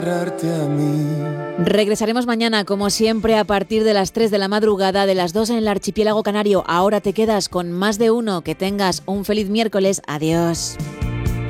Regresaremos mañana, como siempre, a partir de las 3 de la madrugada, de las 2 en el archipiélago canario. Ahora te quedas con Más de Uno. Que tengas un feliz miércoles. Adiós.